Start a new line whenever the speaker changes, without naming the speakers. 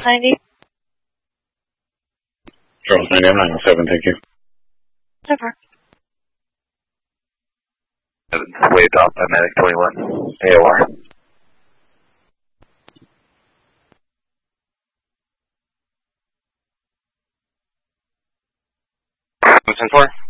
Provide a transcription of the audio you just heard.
90.
Charles 9907, thank you.
So far.
Waved off by Medic 21, AOR.
What's in for?